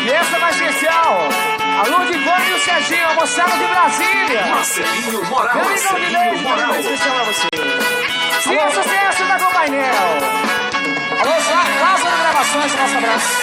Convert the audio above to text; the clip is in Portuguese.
Essa vai especial. Alô, Divane e o Serginho, a moçada de Brasília. Marcelinho Moral. Meu amigão de Leite, também especial pra você. Sim, sucesso da Compainel. Alô, Lázaro Gravações, nosso abraço.